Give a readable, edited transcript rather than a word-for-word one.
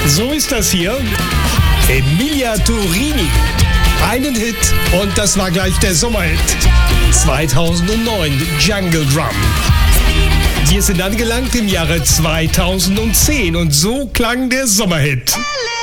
So ist das hier. Emilia Turini. Einen Hit und das war gleich der Sommerhit. 2009, Jungle Drum. Wir sind angelangt im Jahre 2010 und so klang der Sommerhit.